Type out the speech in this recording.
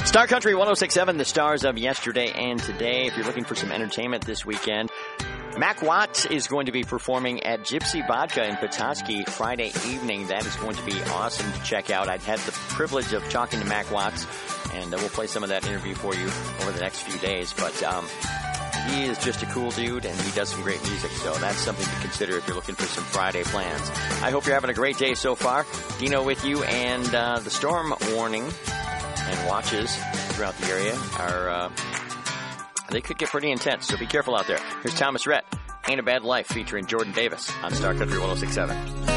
Star Country 106.7, the stars of yesterday and today. If you're looking for some entertainment this weekend, Mac Watts is going to be performing at Gypsy Vodka in Petoskey Friday evening. That is going to be awesome to check out. I've had the privilege of talking to Mac Watts, and we'll play some of that interview for you over the next few days. But he is just a cool dude, and he does some great music, so that's something to consider if you're looking for some Friday plans. I hope you're having a great day so far. Dino with you, and the storm warning and watches throughout the area are, they could get pretty intense, so be careful out there. Here's Thomas Rhett, Ain't a Bad Life, featuring Jordan Davis on Star Country 106.7.